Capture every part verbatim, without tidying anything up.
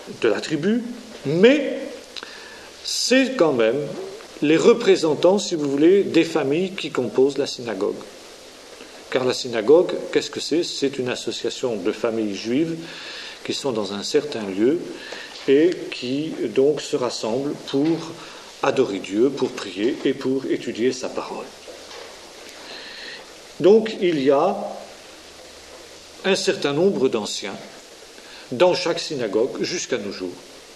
de la tribu, mais c'est quand même les représentants, si vous voulez, des familles qui composent la synagogue. Car la synagogue, qu'est-ce que c'est? C'est une association de familles juives qui sont dans un certain lieu et qui donc se rassemblent pour adorer Dieu, pour prier et pour étudier sa parole. Donc il y a un certain nombre d'anciens dans chaque synagogue jusqu'à nos jours.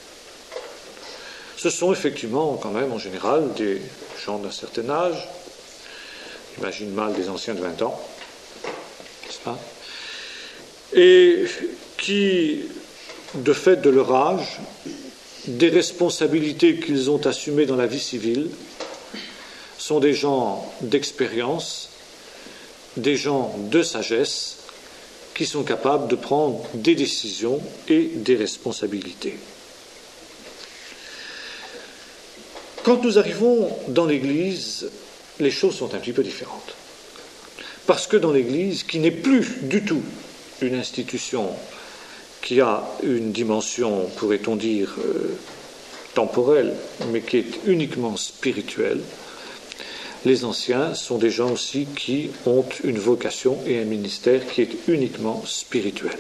Ce sont effectivement quand même en général des gens d'un certain âge, j'imagine mal des anciens de vingt ans, n'est-ce pas, et qui, de fait de leur âge, des responsabilités qu'ils ont assumées dans la vie civile, sont des gens d'expérience, des gens de sagesse, qui sont capables de prendre des décisions et des responsabilités. Quand nous arrivons dans l'Église, les choses sont un petit peu différentes. Parce que dans l'Église, qui n'est plus du tout une institution qui a une dimension, pourrait-on dire, euh, temporelle, mais qui est uniquement spirituelle, les anciens sont des gens aussi qui ont une vocation et un ministère qui est uniquement spirituel.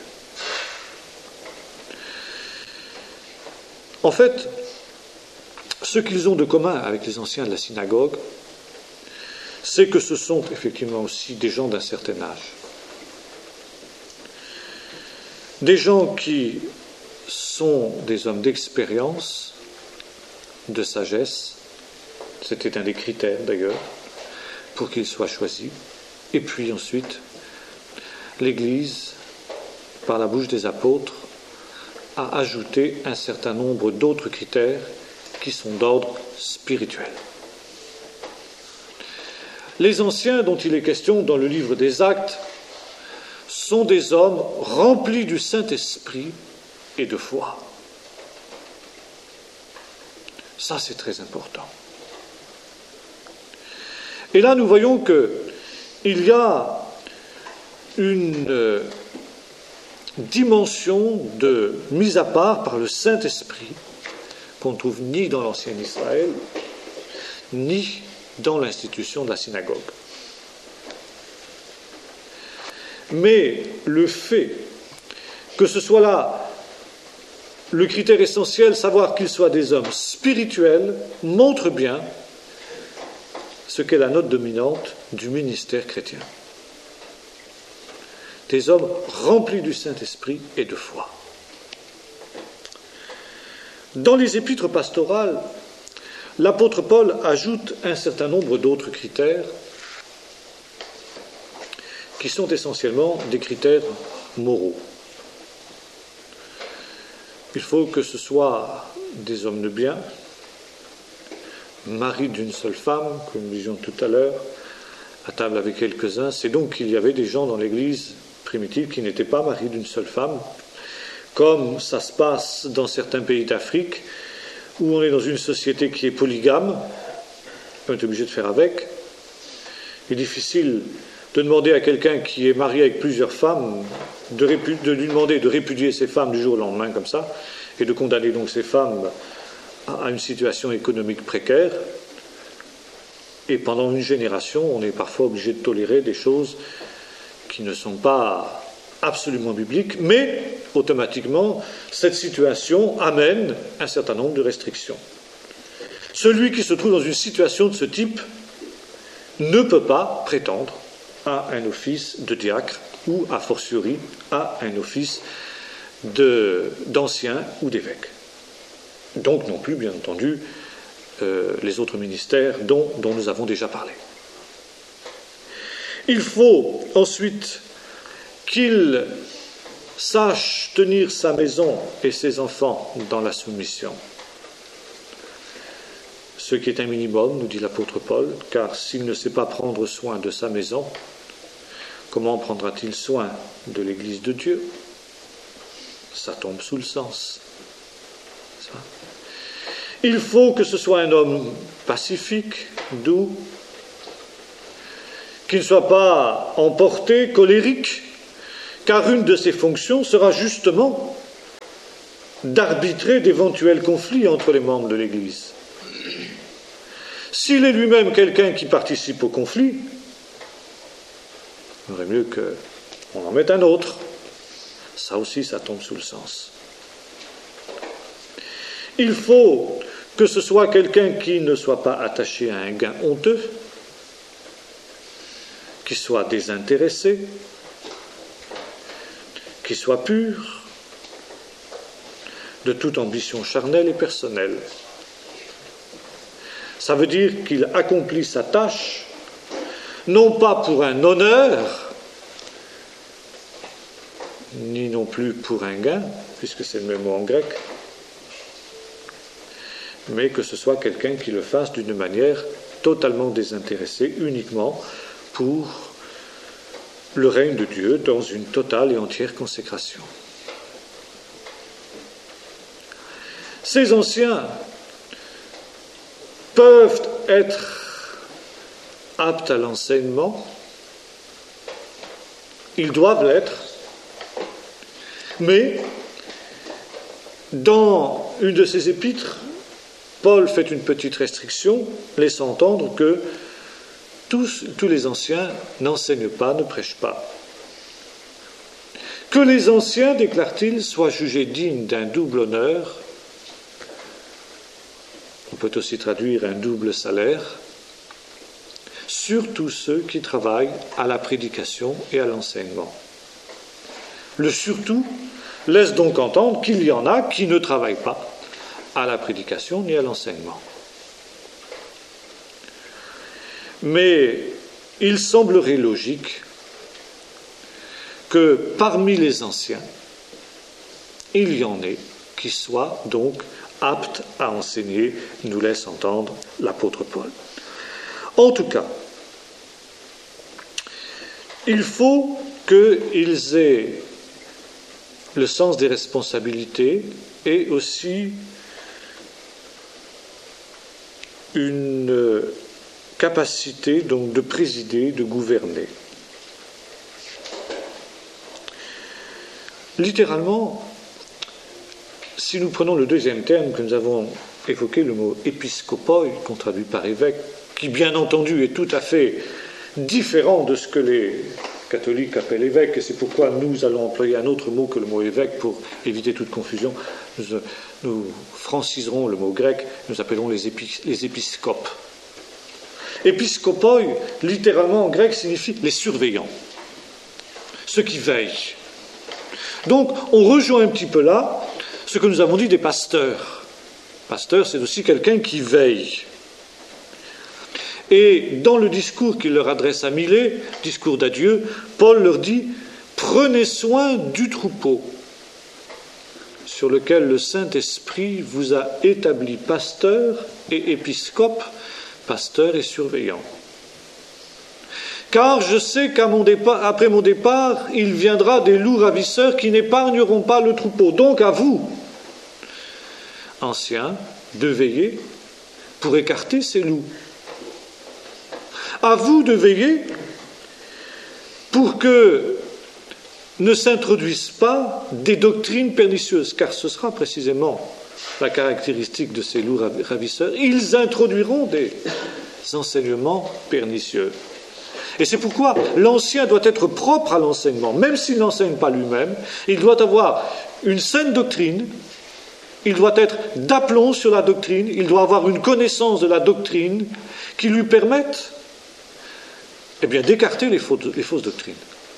En fait, ce qu'ils ont de commun avec les anciens de la synagogue, c'est que ce sont effectivement aussi des gens d'un certain âge. Des gens qui sont des hommes d'expérience, de sagesse, c'était un des critères d'ailleurs, pour qu'ils soient choisis. Et puis ensuite, l'Église, par la bouche des apôtres, a ajouté un certain nombre d'autres critères qui sont d'ordre spirituel. Les anciens dont il est question dans le livre des Actes sont des hommes remplis du Saint-Esprit et de foi. Ça, c'est très important. Et là, nous voyons qu'il y a une euh, dimension de mise à part par le Saint-Esprit qu'on ne trouve ni dans l'ancien Israël, ni dans l'institution de la synagogue. Mais le fait que ce soit là le critère essentiel, savoir qu'ils soient des hommes spirituels, montre bien ce qu'est la note dominante du ministère chrétien. Des hommes remplis du Saint-Esprit et de foi. Dans les épîtres pastorales, l'apôtre Paul ajoute un certain nombre d'autres critères qui sont essentiellement des critères moraux. Il faut que ce soit des hommes de bien, mari d'une seule femme, comme nous disions tout à l'heure, à table avec quelques-uns. C'est donc qu'il y avait des gens dans l'Église primitive qui n'étaient pas mariés d'une seule femme, comme ça se passe dans certains pays d'Afrique, où on est dans une société qui est polygame, on est obligé de faire avec. Il est difficile de demander à quelqu'un qui est marié avec plusieurs femmes, de, répu- de lui demander de répudier ses femmes du jour au lendemain comme ça, et de condamner donc ces femmes à une situation économique précaire. Et pendant une génération, on est parfois obligé de tolérer des choses qui ne sont pas absolument bibliques, mais automatiquement, cette situation amène un certain nombre de restrictions. Celui qui se trouve dans une situation de ce type ne peut pas prétendre à un office de diacre ou, a fortiori, à un office de, d'ancien ou d'évêque. Donc non plus, bien entendu, euh, les autres ministères dont, dont nous avons déjà parlé. Il faut ensuite qu'il sache tenir sa maison et ses enfants dans la soumission. Ce qui est un minimum, nous dit l'apôtre Paul, car s'il ne sait pas prendre soin de sa maison, comment prendra-t-il soin de l'Église de Dieu? Ça tombe sous le sens. Ça. Il faut que ce soit un homme pacifique, doux, qui ne soit pas emporté, colérique, car une de ses fonctions sera justement d'arbitrer d'éventuels conflits entre les membres de l'Église. S'il est lui-même quelqu'un qui participe au conflit, il vaudrait mieux qu'on en mette un autre. Ça aussi, ça tombe sous le sens. Il faut que ce soit quelqu'un qui ne soit pas attaché à un gain honteux, qui soit désintéressé, qui soit pur, de toute ambition charnelle et personnelle. Ça veut dire qu'il accomplit sa tâche, non pas pour un honneur, ni non plus pour un gain, puisque c'est le même mot en grec, mais que ce soit quelqu'un qui le fasse d'une manière totalement désintéressée, uniquement pour le règne de Dieu, dans une totale et entière consécration. Ces anciens peuvent être aptes à l'enseignement, ils doivent l'être, mais dans une de ses épîtres, Paul fait une petite restriction, laissant entendre que tous, tous les anciens n'enseignent pas, ne prêchent pas. Que les anciens, déclare-t-il, soient jugés dignes d'un double honneur, on peut aussi traduire un double salaire, surtout ceux qui travaillent à la prédication et à l'enseignement. Le surtout laisse donc entendre qu'il y en a qui ne travaillent pas à la prédication ni à l'enseignement. Mais il semblerait logique que parmi les anciens, il y en ait qui soient donc aptes à enseigner, nous laisse entendre l'apôtre Paul. En tout cas, il faut qu'ils aient le sens des responsabilités et aussi une capacité donc de présider, de gouverner. Littéralement, si nous prenons le deuxième terme que nous avons évoqué, le mot épiscopoi, qu'on traduit par évêque, qui bien entendu est tout à fait différent de ce que les catholiques appellent évêque, et c'est pourquoi nous allons employer un autre mot que le mot évêque pour éviter toute confusion. Nous, nous franciserons le mot grec, nous appellerons les, épi, les épiscopes. Épiscopoi, littéralement en grec, signifie les surveillants, ceux qui veillent. Donc, on rejoint un petit peu là ce que nous avons dit des pasteurs. Pasteur, c'est aussi quelqu'un qui veille. Et dans le discours qu'il leur adresse à Milet, discours d'adieu, Paul leur dit « Prenez soin du troupeau, sur lequel le Saint-Esprit vous a établi pasteur et épiscope, pasteur et surveillant. Car je sais qu'à mon départ, après mon départ, il viendra des loups ravisseurs qui n'épargneront pas le troupeau. Donc à vous, anciens, de veiller pour écarter ces loups. À vous de veiller pour que ne s'introduisent pas des doctrines pernicieuses, car ce sera précisément la caractéristique de ces loups ravisseurs. Ils introduiront des enseignements pernicieux. Et c'est pourquoi l'ancien doit être propre à l'enseignement, même s'il n'enseigne pas lui-même, il doit avoir une saine doctrine, il doit être d'aplomb sur la doctrine, il doit avoir une connaissance de la doctrine qui lui permette eh bien, d'écarter les fausses, les fausses doctrines.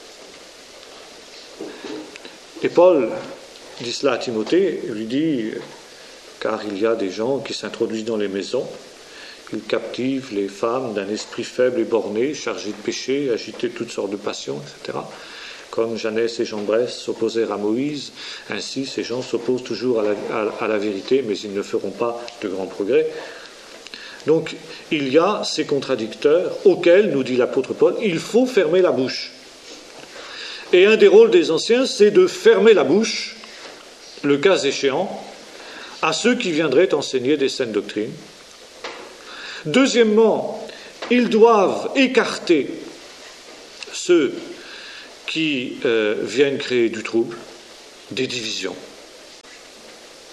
Et Paul dit cela à Timothée, il lui dit, car il y a des gens qui s'introduisent dans les maisons, ils captivent les femmes d'un esprit faible et borné, chargé de péché, agité de toutes sortes de passions, et cetera. Comme Jeannès et Jambres s'opposèrent à Moïse, ainsi ces gens s'opposent toujours à la, à, à la vérité, mais ils ne feront pas de grands progrès. Donc, il y a ces contradicteurs auxquels, nous dit l'apôtre Paul, il faut fermer la bouche. Et un des rôles des anciens, c'est de fermer la bouche, le cas échéant, à ceux qui viendraient enseigner des saines doctrines. Deuxièmement, ils doivent écarter ceux qui euh, viennent créer du trouble, des divisions.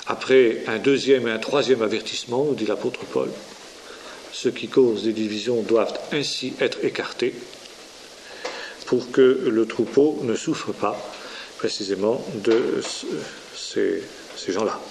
après un deuxième et un troisième avertissement, nous dit l'apôtre Paul, ceux qui causent des divisions doivent ainsi être écartés pour que le troupeau ne souffre pas précisément de ces, ces gens-là.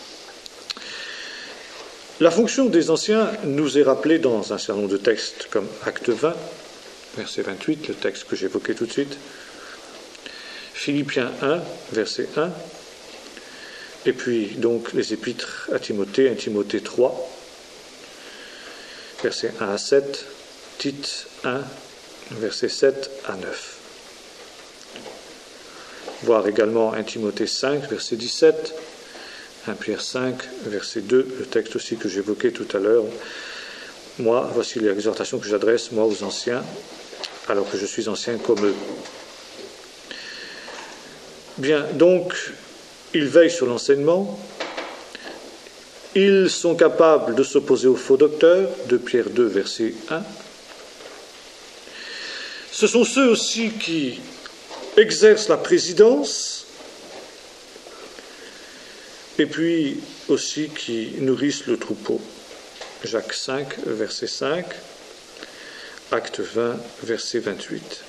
La fonction des anciens nous est rappelée dans un certain nombre de textes comme Acte vingt, verset vingt-huit, le texte que j'évoquais tout de suite, Philippiens un, verset un, et puis donc les épîtres à Timothée, un Timothée trois, versets un à sept, Tite un, versets sept à neuf. Voir également un Timothée cinq, verset dix-sept, un Pierre cinq, verset deux, le texte aussi que j'évoquais tout à l'heure. Moi, voici l'exhortation que j'adresse, moi, aux anciens, alors que je suis ancien comme eux. Bien, donc, ils veillent sur l'enseignement, ils sont capables de s'opposer aux faux docteurs, de Pierre deux, verset un. Ce sont ceux aussi qui exercent la présidence, et puis aussi qui nourrissent le troupeau. Jacques cinq, verset cinq, Acte vingt, verset vingt-huit.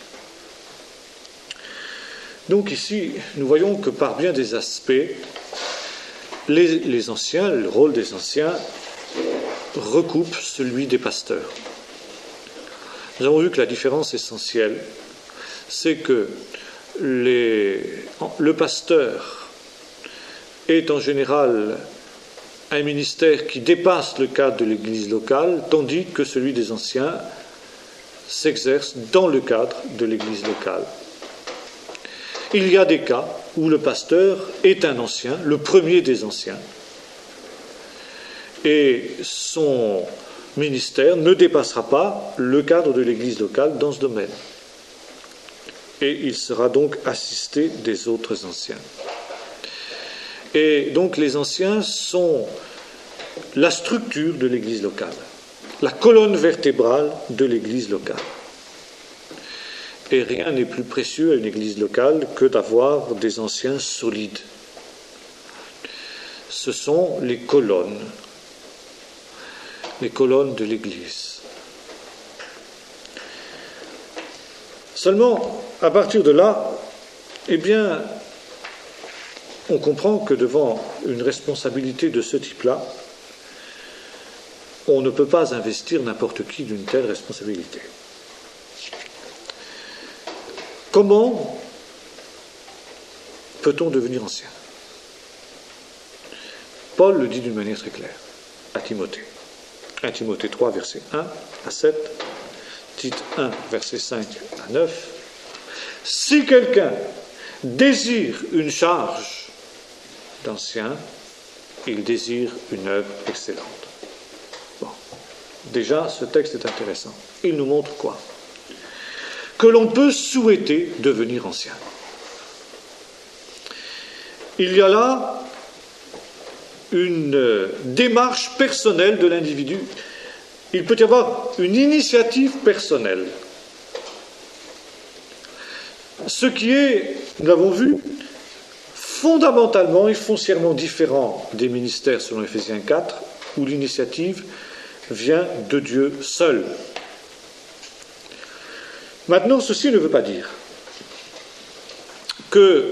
Donc ici, nous voyons que par bien des aspects, les, les anciens, le rôle des anciens, recoupe celui des pasteurs. Nous avons vu que la différence essentielle, c'est que les, le pasteur est en général un ministère qui dépasse le cadre de l'Église locale, tandis que celui des anciens s'exerce dans le cadre de l'Église locale. Il y a des cas où le pasteur est un ancien, le premier des anciens, et son ministère ne dépassera pas le cadre de l'Église locale dans ce domaine. Et il sera donc assisté des autres anciens. Et donc les anciens sont la structure de l'Église locale, la colonne vertébrale de l'Église locale. Et rien n'est plus précieux à une Église locale que d'avoir des anciens solides. Ce sont les colonnes, les colonnes de l'Église. Seulement, à partir de là, eh bien, on comprend que devant une responsabilité de ce type-là, on ne peut pas investir n'importe qui d'une telle responsabilité. Comment peut-on devenir ancien ? Paul le dit d'une manière très claire à Timothée. un Timothée trois, versets un à sept, Tite un, versets cinq à neuf. Si quelqu'un désire une charge d'ancien, il désire une œuvre excellente. Bon. Déjà, ce texte est intéressant. Il nous montre quoi ? Que l'on peut souhaiter devenir ancien. Il y a là une démarche personnelle de l'individu. Il peut y avoir une initiative personnelle. Ce qui est, nous l'avons vu, fondamentalement et foncièrement différent des ministères selon Éphésiens quatre, où l'initiative vient de Dieu seul. Maintenant, ceci ne veut pas dire que,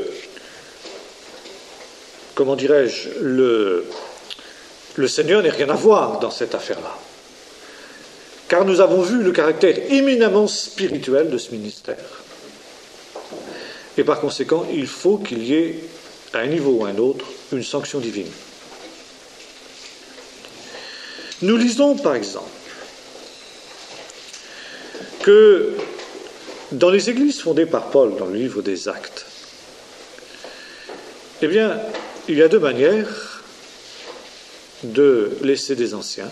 comment dirais-je, le, le Seigneur n'ait rien à voir dans cette affaire-là. Car nous avons vu le caractère éminemment spirituel de ce ministère. Et par conséquent, il faut qu'il y ait, à un niveau ou à un autre, une sanction divine. Nous lisons, par exemple, que dans les églises fondées par Paul, dans le livre des Actes, eh bien, il y a deux manières de laisser des anciens.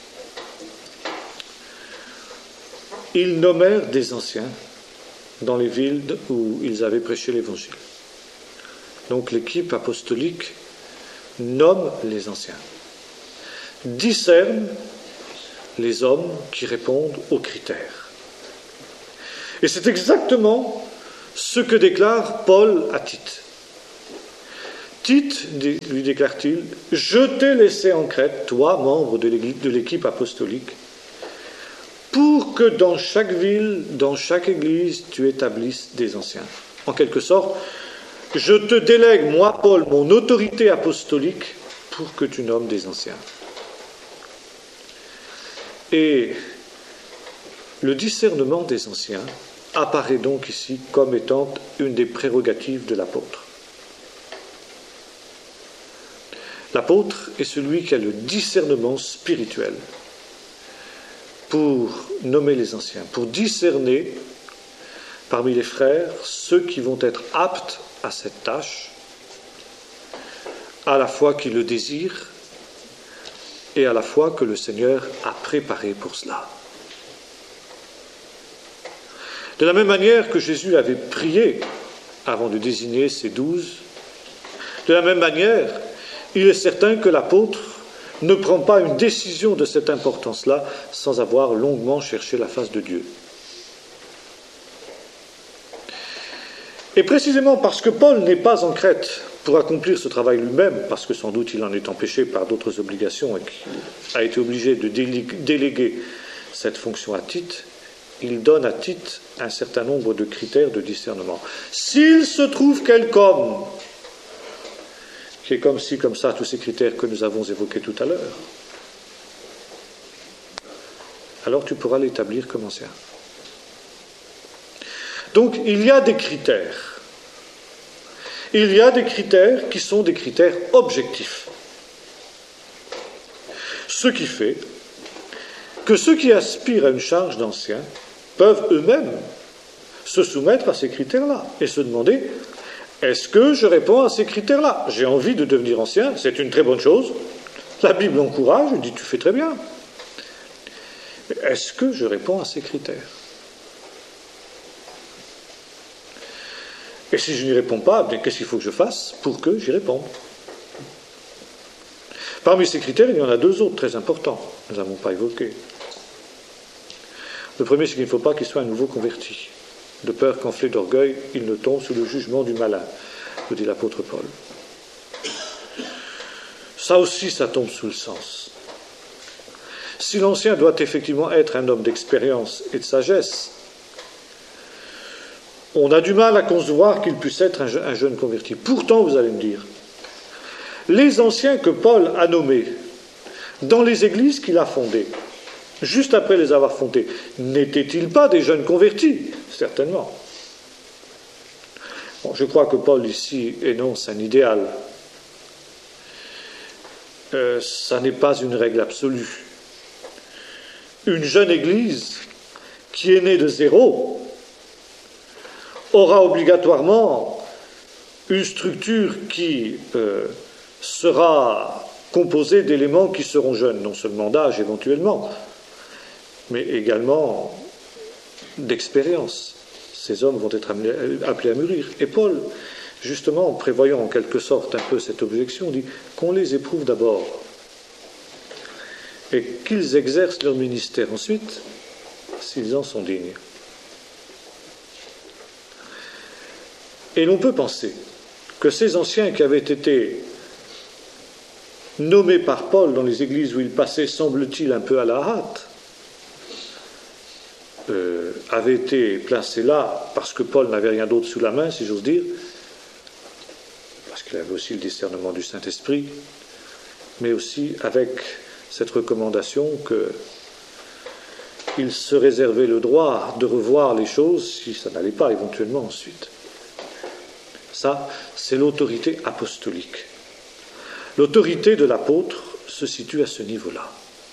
Ils nommèrent des anciens dans les villes où ils avaient prêché l'Évangile. Donc l'équipe apostolique nomme les anciens, discerne les hommes qui répondent aux critères. Et c'est exactement ce que déclare Paul à Tite. Tite, lui déclare-t-il, je t'ai laissé en Crète, toi, membre de l'équipe apostolique, pour que dans chaque ville, dans chaque église, tu établisses des anciens. En quelque sorte, je te délègue, moi, Paul, mon autorité apostolique, pour que tu nommes des anciens. Et le discernement des anciens apparaît donc ici comme étant une des prérogatives de l'apôtre. L'apôtre est celui qui a le discernement spirituel pour nommer les anciens, pour discerner parmi les frères ceux qui vont être aptes à cette tâche, à la fois qui le désirent et à la fois que le Seigneur a préparé pour cela. De la même manière que Jésus avait prié avant de désigner ses douze, de la même manière, il est certain que l'apôtre ne prend pas une décision de cette importance-là sans avoir longuement cherché la face de Dieu. Et précisément parce que Paul n'est pas en Crète pour accomplir ce travail lui-même, parce que sans doute il en est empêché par d'autres obligations et qu'il a été obligé de déléguer cette fonction à Tite, il donne à Tite un certain nombre de critères de discernement. S'il se trouve quelqu'un qui est comme ci, comme ça, tous ces critères que nous avons évoqués tout à l'heure, alors tu pourras l'établir comme ancien. Donc, il y a des critères. Il y a des critères qui sont des critères objectifs. Ce qui fait que ceux qui aspirent à une charge d'ancien peuvent eux-mêmes se soumettre à ces critères-là et se demander: est-ce que je réponds à ces critères-là? J'ai envie de devenir ancien, c'est une très bonne chose. La Bible encourage, elle dit tu fais très bien. Mais est-ce que je réponds à ces critères? Et si je n'y réponds pas, bien, qu'est-ce qu'il faut que je fasse pour que j'y réponde? Parmi ces critères, il y en a deux autres très importants, nous n'avons pas évoqué. Le premier, c'est qu'il ne faut pas qu'il soit un nouveau converti. De peur qu'enflé d'orgueil, il ne tombe sous le jugement du malin, nous dit l'apôtre Paul. Ça aussi, ça tombe sous le sens. Si l'ancien doit effectivement être un homme d'expérience et de sagesse, on a du mal à concevoir qu'il puisse être un jeune converti. Pourtant, vous allez me dire, les anciens que Paul a nommés dans les églises qu'il a fondées, juste après les avoir fondées, n'étaient-ils pas des jeunes convertis? Certainement. Bon, je crois que Paul ici énonce un idéal. Euh, ça n'est pas une règle absolue. Une jeune église qui est née de zéro aura obligatoirement une structure qui euh, sera composée d'éléments qui seront jeunes, non seulement d'âge éventuellement, mais également d'expérience. Ces hommes vont être appelés à mûrir. Et Paul, justement, en prévoyant en quelque sorte un peu cette objection, dit qu'on les éprouve d'abord et qu'ils exercent leur ministère ensuite s'ils en sont dignes. Et l'on peut penser que ces anciens qui avaient été nommés par Paul dans les églises où il passait, semble-t-il, un peu à la hâte, euh, avaient été placés là parce que Paul n'avait rien d'autre sous la main, si j'ose dire, parce qu'il avait aussi le discernement du Saint-Esprit, mais aussi avec cette recommandation qu'il se réservait le droit de revoir les choses si ça n'allait pas éventuellement ensuite. Ça, c'est l'autorité apostolique. L'autorité de l'apôtre se situe à ce niveau-là.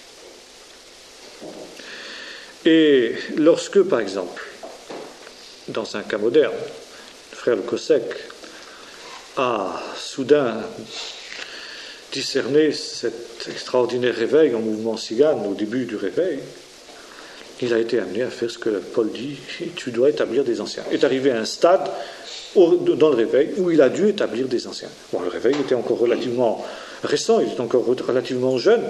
Et lorsque, par exemple, dans un cas moderne, le frère Le Cossec a soudain discerné cet extraordinaire réveil en mouvement cigane au début du réveil, il a été amené à faire ce que Paul dit, tu dois établir des anciens. Il est arrivé à un stade dans le réveil où il a dû établir des anciens. Bon, le réveil était encore relativement récent, il était encore relativement jeune,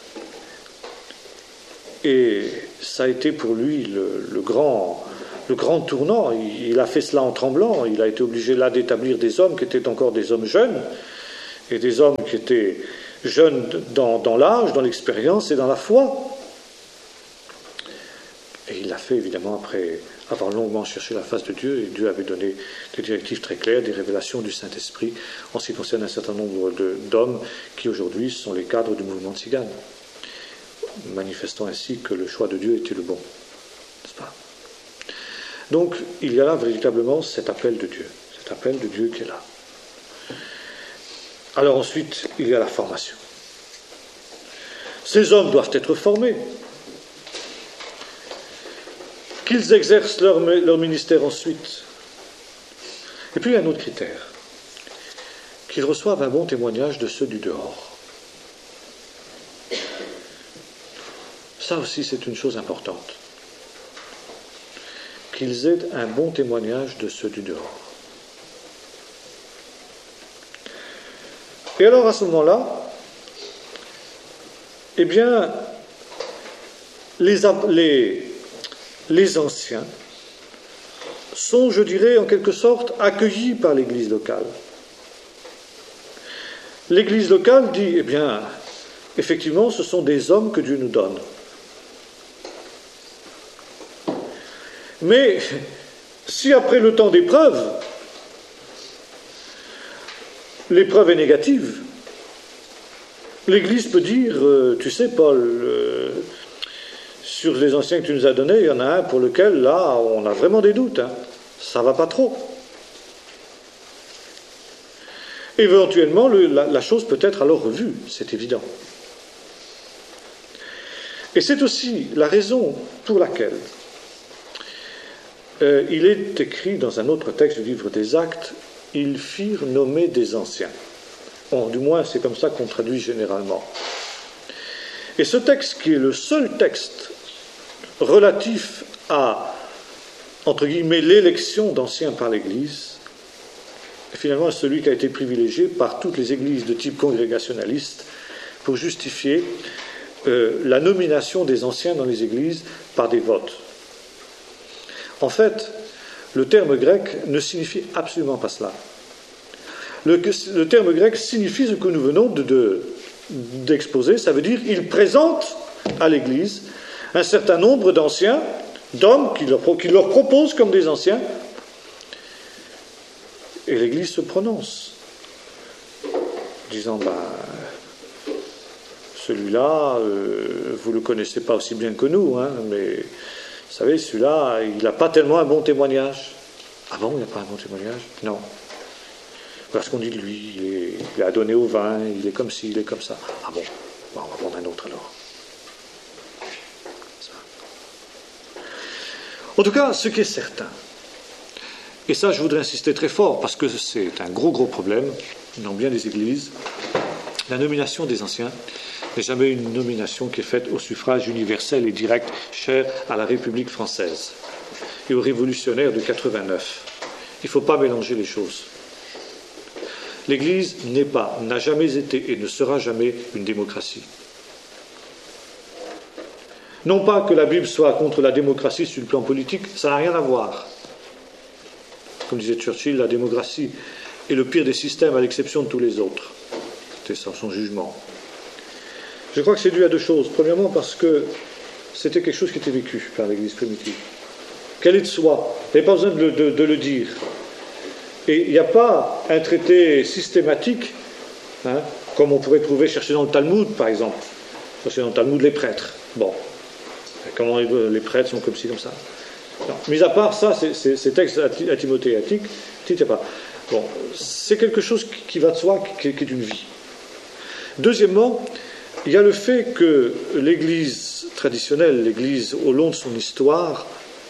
et ça a été pour lui le, le, grand, le grand tournant. Il, il a fait cela en tremblant, il a été obligé là d'établir des hommes qui étaient encore des hommes jeunes, et des hommes qui étaient jeunes dans, dans l'âge, dans l'expérience et dans la foi. Et il l'a fait évidemment après avoir longuement cherché la face de Dieu, et Dieu avait donné des directives très claires, des révélations du Saint-Esprit en ce qui concerne un certain nombre de, d'hommes qui aujourd'hui sont les cadres du mouvement tzigane, manifestant ainsi que le choix de Dieu était le bon, n'est-ce pas? Donc il y a là véritablement cet appel de Dieu, cet appel de Dieu qui est là. Alors ensuite, il y a la formation. Ces hommes doivent être formés, qu'ils exercent leur, leur ministère ensuite. Et puis il y a un autre critère, qu'ils reçoivent un bon témoignage de ceux du dehors. Ça aussi, c'est une chose importante. Qu'ils aient un bon témoignage de ceux du dehors. Et alors, à ce moment-là, eh bien, les, les, les anciens sont, je dirais, en quelque sorte, accueillis par l'Église locale. L'Église locale dit, eh bien, effectivement, ce sont des hommes que Dieu nous donne. Mais si après le temps d'épreuve, l'épreuve est négative, l'Église peut dire, euh, tu sais Paul, euh, sur les anciens que tu nous as donnés, il y en a un pour lequel, là, on a vraiment des doutes, hein, ça ne va pas trop. Éventuellement, le, la, la chose peut être alors revue, c'est évident. Et c'est aussi la raison pour laquelle euh, il est écrit dans un autre texte du livre des Actes, ils firent nommer des anciens. Bon, du moins, c'est comme ça qu'on traduit généralement. Et ce texte, qui est le seul texte relatif à, entre guillemets, l'élection d'anciens par l'Église, est finalement celui qui a été privilégié par toutes les églises de type congrégationaliste pour justifier euh, la nomination des anciens dans les églises par des votes. En fait, le terme grec ne signifie absolument pas cela. Le, le terme grec signifie ce que nous venons de, de, d'exposer, ça veut dire il présente à l'Église un certain nombre d'anciens, d'hommes qui leur, qui leur proposent comme des anciens, et l'Église se prononce, disant, bah, celui-là, euh, vous ne le connaissez pas aussi bien que nous, hein, mais vous savez, celui-là, il n'a pas tellement un bon témoignage. Ah bon, il n'a pas un bon témoignage? Non. Parce qu'on dit de lui, il est, il a donné au vin, il est comme ci, il est comme ça. Ah bon, bon, on va prendre un autre alors. Ça. En tout cas, ce qui est certain, et ça je voudrais insister très fort, parce que c'est un gros gros problème dans bien des églises, la nomination des anciens n'est jamais une nomination qui est faite au suffrage universel et direct, cher à la République française et aux révolutionnaires de quatre-vingt-neuf. Il ne faut pas mélanger les choses. L'Église n'est pas, n'a jamais été et ne sera jamais une démocratie. Non pas que la Bible soit contre la démocratie sur le plan politique, ça n'a rien à voir. Comme disait Churchill, la démocratie est le pire des systèmes à l'exception de tous les autres. C'était ça, son jugement. Je crois que c'est dû à deux choses. Premièrement, parce que c'était quelque chose qui était vécu par l'Église primitive. Qu'elle est de soi. Il n'y avait pas besoin de le, de, de le dire. Et il n'y a pas un traité systématique, hein, comme on pourrait trouver, chercher dans le Talmud, par exemple. Chercher dans le Talmud les prêtres. Bon. Comment les prêtres sont comme ci, comme ça. Non. Mis à part ça, c'est, c'est, ces textes timothéatiques, il n'y a pas. Bon. C'est quelque chose qui, qui va de soi, qui, qui est une vie. Deuxièmement, il y a le fait que l'Église traditionnelle, l'Église au long de son histoire,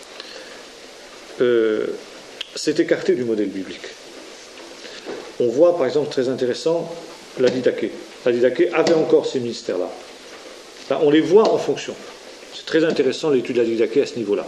euh, s'est écartée du modèle biblique. On voit, par exemple, très intéressant, la Didaché. La Didaché avait encore ces ministères-là. Enfin, on les voit en fonction. C'est très intéressant l'étude de la Didaché à ce niveau-là.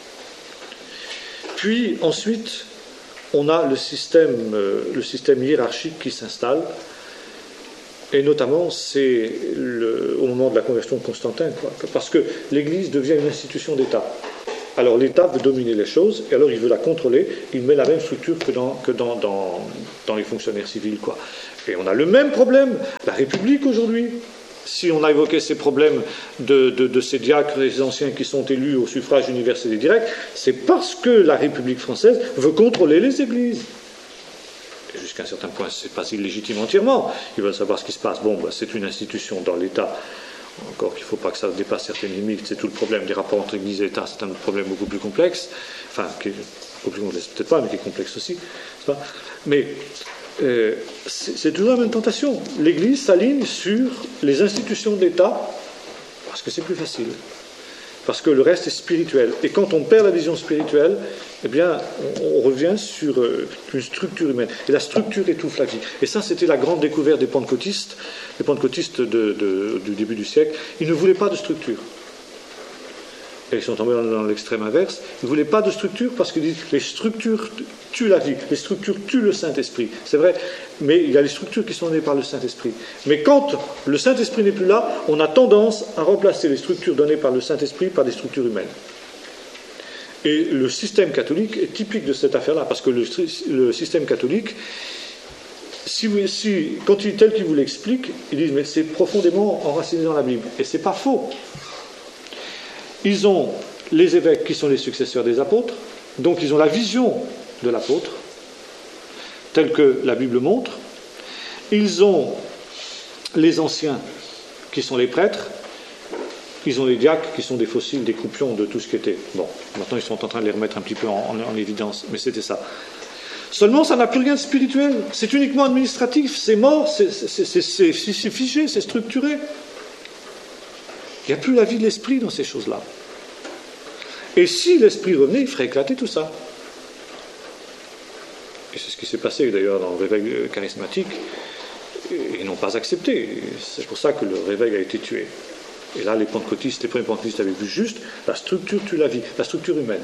Puis, ensuite, on a le système, euh, le système hiérarchique qui s'installe. Et notamment, c'est le, au moment de la conversion de Constantin, quoi, parce que l'Église devient une institution d'État. Alors l'État veut dominer les choses, et alors il veut la contrôler, il met la même structure que dans, que dans, dans, dans les fonctionnaires civils, quoi. Et on a le même problème, la République aujourd'hui. Si on a évoqué ces problèmes de, de, de ces diacres et ces anciens qui sont élus au suffrage universel et direct, c'est parce que la République française veut contrôler les églises. Et jusqu'à un certain point, c'est pas illégitime entièrement. Ils veulent savoir ce qui se passe. Bon, bah, c'est une institution dans l'État. Encore qu'il ne faut pas que ça dépasse certaines limites. C'est tout le problème des rapports entre Église et État. C'est un problème beaucoup plus complexe. Enfin, qui est beaucoup plus complexe, peut-être pas, mais qui est complexe aussi. Pas mais euh, c'est, c'est toujours la même tentation. L'Église s'aligne sur les institutions de l'État parce que c'est plus facile. Parce que le reste est spirituel. Et quand on perd la vision spirituelle, eh bien, on, on revient sur euh, une structure humaine. Et la structure étouffe la vie. Et ça, c'était la grande découverte des pentecôtistes, les pentecôtistes de, de, du début du siècle. Ils ne voulaient pas de structure. Et ils sont tombés dans, dans l'extrême inverse. Ils ne voulaient pas de structure parce qu'ils disent les structures tuent la vie, les structures tuent le Saint-Esprit. C'est vrai, mais il y a les structures qui sont données par le Saint-Esprit. Mais quand le Saint-Esprit n'est plus là, on a tendance à remplacer les structures données par le Saint-Esprit par des structures humaines. Et le système catholique est typique de cette affaire-là, parce que le, le système catholique, si, vous, si, quand il, tel qu'il vous l'explique, ils disent mais c'est profondément enraciné dans la Bible. Et c'est pas faux. Ils ont les évêques qui sont les successeurs des apôtres, donc ils ont la vision de l'apôtre, telle que la Bible montre. Ils ont les anciens qui sont les prêtres, ils ont les diacres qui sont des fossiles, des croupions de tout ce qui était. Bon, maintenant ils sont en train de les remettre un petit peu en, en, en évidence, mais c'était ça. Seulement, ça n'a plus rien de spirituel, c'est uniquement administratif, c'est mort, c'est, c'est, c'est, c'est, c'est figé, c'est structuré. Il n'y a plus la vie de l'esprit dans ces choses-là. Et si l'esprit revenait, il ferait éclater tout ça. Et c'est ce qui s'est passé d'ailleurs dans le réveil charismatique. Ils n'ont pas accepté. C'est pour ça que le réveil a été tué. Et là, les pentecôtistes, les premiers pentecôtistes avaient vu juste la structure tue la vie, la structure humaine.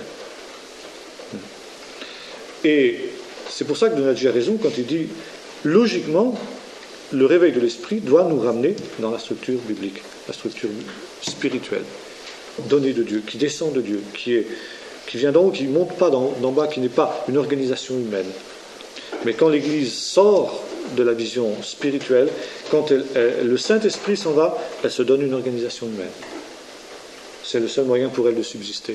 Et c'est pour ça que Donati a raison quand il dit logiquement, le réveil de l'esprit doit nous ramener dans la structure biblique, la structure spirituelle, donnée de Dieu, qui descend de Dieu, qui, est, qui vient d'en haut, qui ne monte pas d'en, d'en bas, qui n'est pas une organisation humaine. Mais quand l'Église sort de la vision spirituelle, quand elle, elle, le Saint-Esprit s'en va, elle se donne une organisation humaine. C'est le seul moyen pour elle de subsister.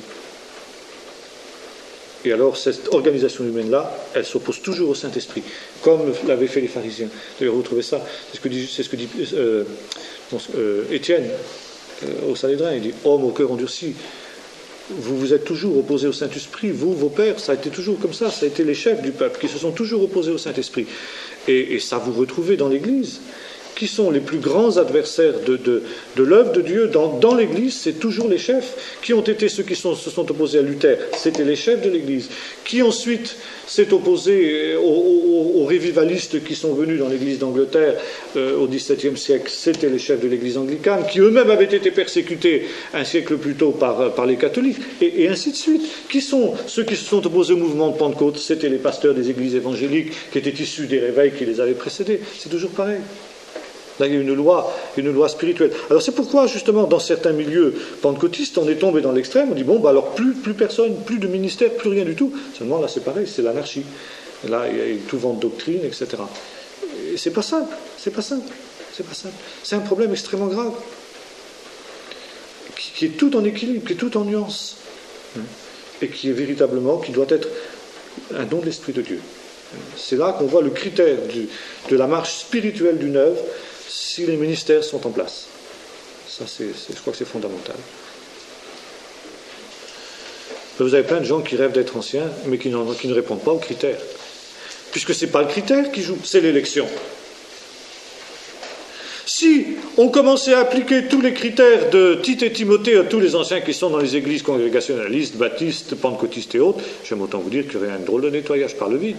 Et alors, cette organisation humaine-là, elle s'oppose toujours au Saint-Esprit, comme l'avaient fait les pharisiens. D'ailleurs, vous trouvez ça, c'est ce que dit, c'est ce que dit euh, euh, Étienne euh, au Sanhédrin. Il dit « Homme au cœur endurci, vous vous êtes toujours opposés au Saint-Esprit, vous, vos pères, ça a été toujours comme ça, ça a été les chefs du peuple qui se sont toujours opposés au Saint-Esprit. Et, et ça vous retrouvez dans l'Église. Qui sont les plus grands adversaires de, de, de l'œuvre de Dieu dans, dans l'Église, c'est toujours les chefs. Qui ont été ceux qui sont, se sont opposés à Luther? C'était les chefs de l'Église. Qui ensuite s'est opposé aux, aux, aux révivalistes qui sont venus dans l'Église d'Angleterre euh, au dix-septième siècle? C'était les chefs de l'Église anglicane, qui eux-mêmes avaient été persécutés un siècle plus tôt par, par les catholiques, et, et ainsi de suite. Qui sont ceux qui se sont opposés au mouvement de Pentecôte? C'était les pasteurs des églises évangéliques qui étaient issus des réveils qui les avaient précédés. C'est toujours pareil. Là, il y a une loi, une loi spirituelle. Alors c'est pourquoi, justement, dans certains milieux pentecôtistes, on est tombé dans l'extrême, on dit, bon, bah alors plus, plus personne, plus de ministère, plus rien du tout. Seulement, là, c'est pareil, c'est l'anarchie. Et là, il y a tout vent de doctrine, et cetera. Et c'est pas simple, c'est pas simple, c'est pas simple. C'est un problème extrêmement grave, qui, qui est tout en équilibre, qui est tout en nuance, et qui est véritablement, qui doit être un don de l'Esprit de Dieu. C'est là qu'on voit le critère du, de la marche spirituelle d'une œuvre, si les ministères sont en place. Ça, c'est, c'est, je crois que c'est fondamental. Vous avez plein de gens qui rêvent d'être anciens, mais qui, qui ne répondent pas aux critères. Puisque ce n'est pas le critère qui joue, c'est l'élection. Si on commençait à appliquer tous les critères de Tite et Timothée à tous les anciens qui sont dans les églises congrégationalistes, baptistes, pentecôtistes et autres, j'aime autant vous dire qu'il y aurait un drôle de nettoyage par le vide.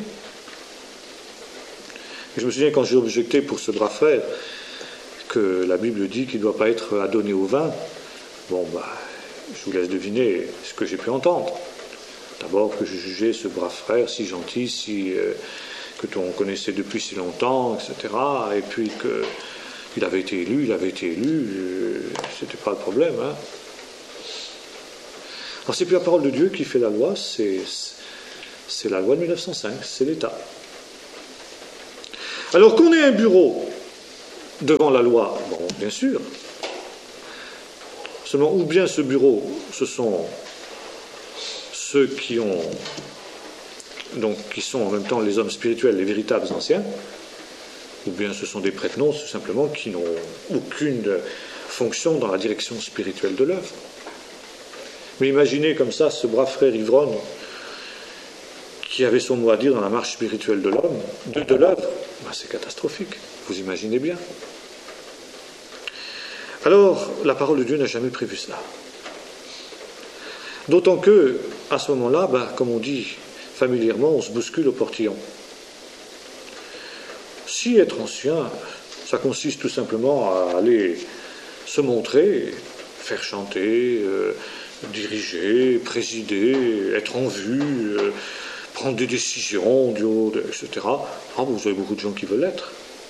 Et je me souviens quand j'ai objecté pour ce brave frère que la Bible dit qu'il ne doit pas être adonné au vin. Bon, bah, je vous laisse deviner ce que j'ai pu entendre. D'abord que je jugeais ce brave frère si gentil, si, euh, que on connaissait depuis si longtemps, et cetera. Et puis qu'il avait été élu, il avait été élu, euh, c'était pas le problème. Hein. Alors c'est plus la parole de Dieu qui fait la loi, c'est, c'est la loi de mille neuf cent cinq, c'est l'État. Alors qu'on ait un bureau devant la loi, bon, bien sûr. Seulement, ou bien ce bureau, ce sont ceux qui ont, donc qui sont en même temps les hommes spirituels, les véritables anciens, ou bien ce sont des prêtres non, tout simplement, qui n'ont aucune fonction dans la direction spirituelle de l'œuvre. Mais imaginez comme ça ce brave frère ivrogne qui avait son mot à dire dans la marche spirituelle de l'homme, de, de l'œuvre, ben, c'est catastrophique, vous imaginez bien. Alors, la parole de Dieu n'a jamais prévu cela. D'autant que, à ce moment-là, ben, comme on dit familièrement, on se bouscule au portillon. Si être ancien, ça consiste tout simplement à aller se montrer, faire chanter, euh, diriger, présider, être en vue, euh, prendre des décisions, du haut, de, et cetera. Ah, vous avez beaucoup de gens qui veulent l'être.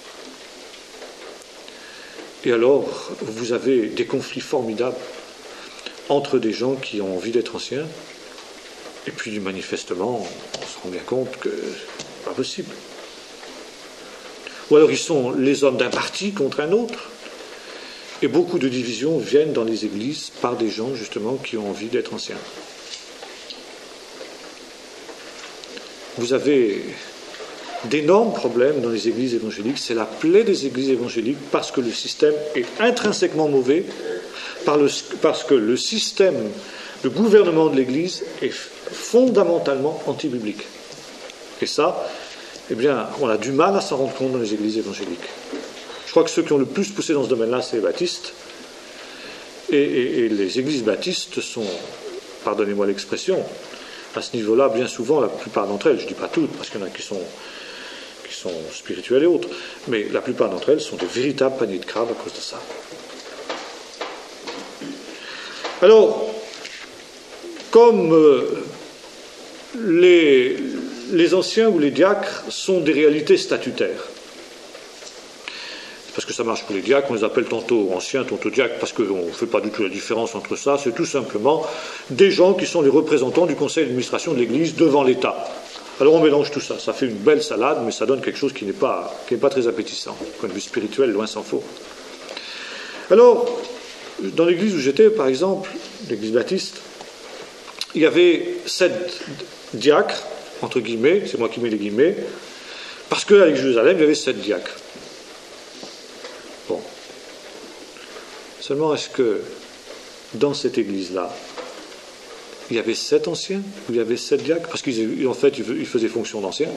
Et alors, vous avez des conflits formidables entre des gens qui ont envie d'être anciens, et puis manifestement, on se rend bien compte que c'est pas possible. Ou alors ils sont les hommes d'un parti contre un autre. Et beaucoup de divisions viennent dans les églises par des gens justement qui ont envie d'être anciens. Vous avez d'énormes problèmes dans les églises évangéliques, c'est la plaie des églises évangéliques parce que le système est intrinsèquement mauvais, par le, parce que le système de gouvernement de l'église est fondamentalement anti-biblique. Et ça, eh bien, on a du mal à s'en rendre compte dans les églises évangéliques. Je crois que ceux qui ont le plus poussé dans ce domaine-là, c'est les baptistes. Et, et, et les églises baptistes sont, pardonnez-moi l'expression, à ce niveau-là, bien souvent, la plupart d'entre elles, je ne dis pas toutes, parce qu'il y en a qui sont, qui sont spirituelles et autres, mais la plupart d'entre elles sont des véritables paniers de crabes à cause de ça. Alors, comme euh, les, les anciens ou les diacres sont des réalités statutaires, parce que ça marche pour les diacres, on les appelle tantôt anciens, tantôt diacres, parce qu'on ne fait pas du tout la différence entre ça, c'est tout simplement des gens qui sont les représentants du conseil d'administration de l'Église devant l'État. Alors on mélange tout ça, ça fait une belle salade, mais ça donne quelque chose qui n'est pas, qui n'est pas très appétissant, du point de vue spirituel, loin s'en faut. Alors, dans l'église où j'étais, par exemple, l'église baptiste, il y avait sept diacres, entre guillemets, c'est moi qui mets les guillemets, parce qu'à Jérusalem, il y avait sept diacres. Bon. Seulement, est-ce que dans cette église-là, il y avait sept anciens ou il y avait sept diacres? Parce qu'en fait, ils faisaient fonction d'anciens.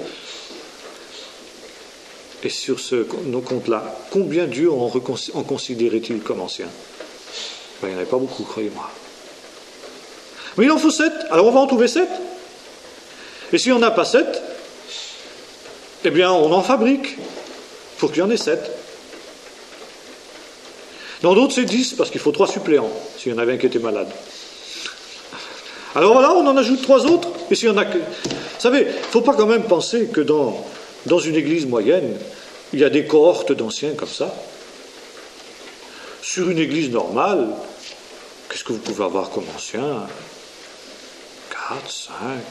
Et sur ce compte-là, combien Dieu en, en considérait-il comme anciens? Ben, il n'y en avait pas beaucoup, croyez-moi. Mais il en faut sept, alors on va en trouver sept. Et s'il n'y en a pas sept, eh bien, on en fabrique pour qu'il y en ait sept. Dans d'autres, c'est dix, parce qu'il faut trois suppléants, s'il y en avait un qui était malade. Alors voilà, on en ajoute trois autres, et s'il y en a que... Vous savez, il ne faut pas quand même penser que dans, dans une église moyenne, il y a des cohortes d'anciens comme ça. Sur une église normale, qu'est-ce que vous pouvez avoir comme anciens? Quatre, cinq,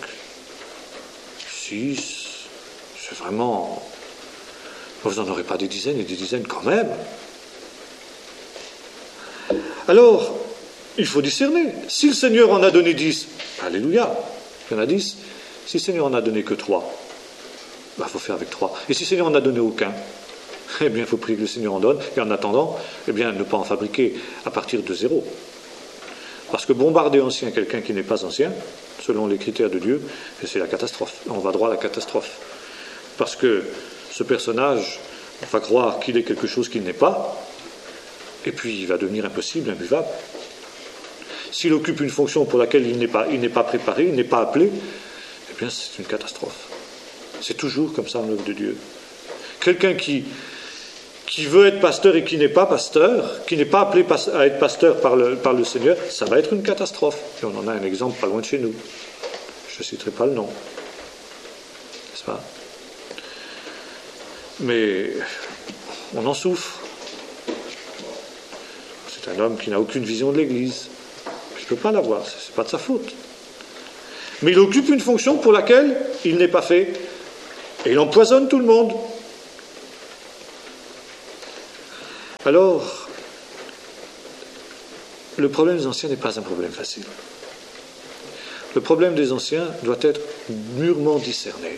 six, c'est vraiment... Vous n'en aurez pas des dizaines et des dizaines quand même. Alors, il faut discerner. Si le Seigneur en a donné dix, alléluia, il y en a dix. Si le Seigneur en a donné que trois, il bah, faut faire avec trois. Et si le Seigneur en a donné aucun, eh bien, il faut prier que le Seigneur en donne. Et en attendant, eh bien, ne pas en fabriquer à partir de zéro. Parce que bombarder ancien quelqu'un qui n'est pas ancien, selon les critères de Dieu, c'est la catastrophe. On va droit à la catastrophe. Parce que ce personnage va croire qu'il est quelque chose qu'il n'est pas, et puis il va devenir impossible, imbuvable. S'il occupe une fonction pour laquelle il n'est pas, il n'est pas préparé, il n'est pas appelé, eh bien c'est une catastrophe. C'est toujours comme ça en l'œuvre de Dieu. Quelqu'un qui, qui veut être pasteur et qui n'est pas pasteur, qui n'est pas appelé à être pasteur par le, par le Seigneur, ça va être une catastrophe. Et on en a un exemple pas loin de chez nous. Je ne citerai pas le nom. N'est-ce pas? Mais on en souffre. C'est un homme qui n'a aucune vision de l'Église, ne peut pas l'avoir, ce n'est pas de sa faute. Mais il occupe une fonction pour laquelle il n'est pas fait, et il empoisonne tout le monde. Alors, le problème des anciens n'est pas un problème facile. Le problème des anciens doit être mûrement discerné.